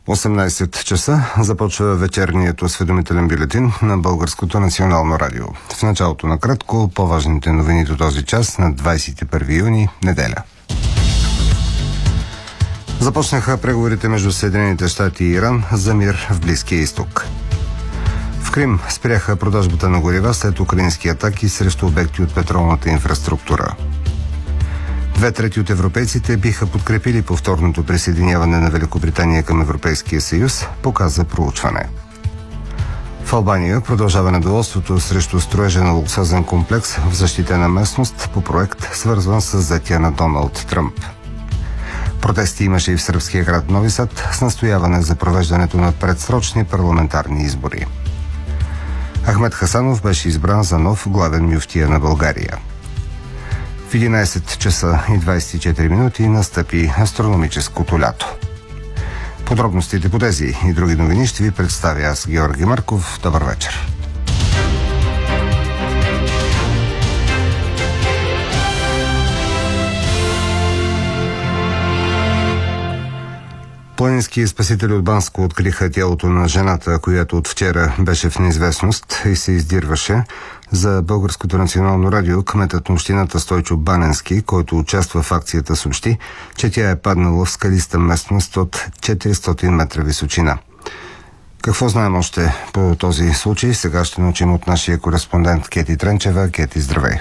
18 часа започва вечерният осведомителен бюлетин на Българското национално радио. В началото на кратко по-важните новини до този час на 21 юни, неделя. Започнаха преговорите между Съединените щати и Иран за мир в Близкия изток. В Крим спряха продажбата на горива след украински атаки срещу обекти от петролната инфраструктура. 2/3 от европейците биха подкрепили повторното присъединяване на Великобритания към Европейския съюз, показа проучване. В Албания продължава недоволството срещу строежа на луксозен комплекс в защитена местност по проект, свързван с взетия на Доналд Тръмп. Протести имаше и в сръбския град Нови Сад с настояване за провеждането на предсрочни парламентарни избори. Ахмед Хасанов беше избран за нов главен мюфтия на България. В 11 часа и 24 минути настъпи астрономическото лято. Подробностите по тези и други новини ще ви представя аз, Георги Марков. Добър вечер. Планински спасители от Банско откриха тялото на жената, която от вчера беше в неизвестност и се издирваше. За Българското национално радио кметът на общината Стойчо Баненски, който участва в акцията, съобщи, че тя е паднала в скалиста местност от 400 метра височина. Какво знаем още по този случай? Сега ще научим от нашия кореспондент Кети Тренчева. Кети, здравей!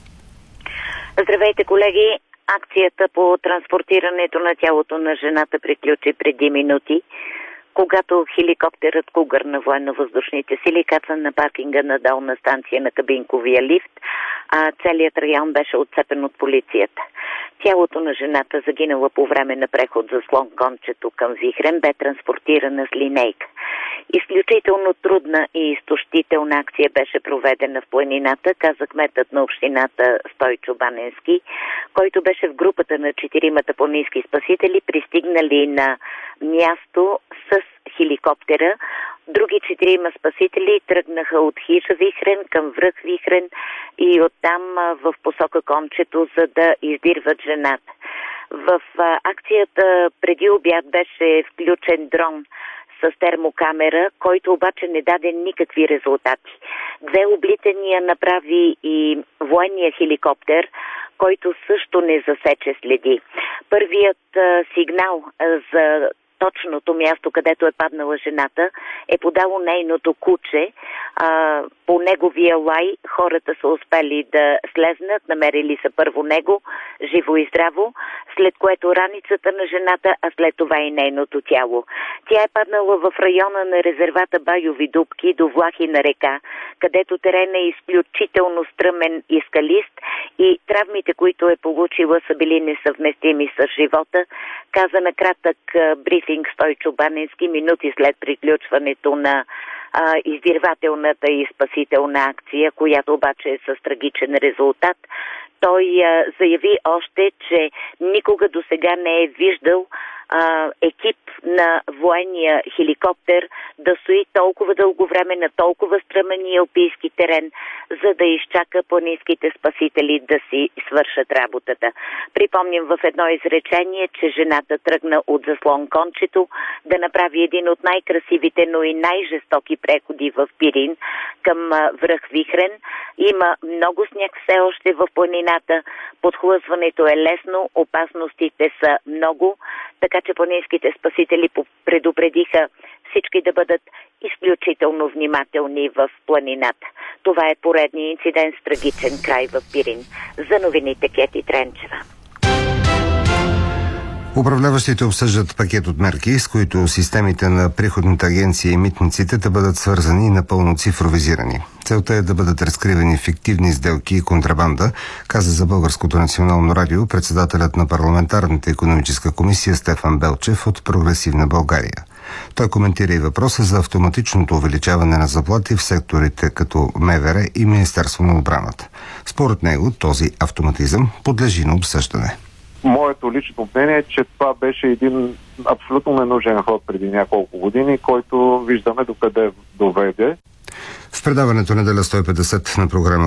Здравейте, колеги! Акцията по транспортирането на тялото на жената приключи преди минути, когато хеликоптерът Кугър на военно-въздушните сили каца на паркинга на долна станция на кабинковия лифт, а целият район беше отцепен от полицията. Тялото на жената, загинала по време на преход за слон кончето към Вихрен, бе транспортирана с линейка. Изключително трудна и изтощителна акция беше проведена в планината, каза кметът на общината Стойчо Баненски, който беше в групата на 4 планински спасители, пристигнали на място с хеликоптера. Други 4 спасители тръгнаха от хижа Вихрен към връх Вихрен и оттам в посока Кончето, за да издирват жената. В акцията преди обяд беше включен дрон с термокамера, който обаче не даде никакви резултати. 2 облитания направи и военния хеликоптер, който също не засече следи. Първият сигнал за точното място, където е паднала жената, е подало нейното куче. По неговия лай хората са успели да слезнат, намерили са първо него, живо и здраво, след което раницата на жената, а след това и нейното тяло. Тя е паднала в района на резервата Байови дупки до Влахина река, където терен е изключително стръмен и скалист и травмите, които е получила, са били несъвместими с живота, каза на кратък брифинг Стойчо Баненски минути след приключването на издирвателната и спасителна акция, която обаче е с трагичен резултат. Той заяви още, че никога досега не е виждал екип на военния хеликоптер да стои толкова дълго време на толкова стръмен и алпийски терен, за да изчака планинските спасители да си свършат работата. Припомням в едно изречение, че жената тръгна от заслон Кончето да направи един от най-красивите, но и най-жестоки преходи в Пирин към връх Вихрен. Има много сняг все още в планината, подхлъзването е лесно, опасностите са много, така че планинските спасители предупредиха всички да бъдат изключително внимателни в планината. Това е поредният инцидент с трагичен край в Пирин. За новините Кети Тренчева. Управляващите обсъждат пакет от мерки, с които системите на приходната агенция и митниците да бъдат свързани и напълно цифровизирани. Целта е да бъдат разкривани фиктивни сделки и контрабанда, каза за Българското национално радио председателят на парламентарната икономическа комисия Стефан Белчев от Прогресивна България. Той коментира и въпроса за автоматичното увеличаване на заплати в секторите като МВР и Министерство на отбраната. Според него този автоматизъм подлежи на обсъждане. Моето лично мнение е, че това беше един абсолютно ненужен ход преди няколко години, който виждаме докъде доведе. В предаването Неделя 150 на програма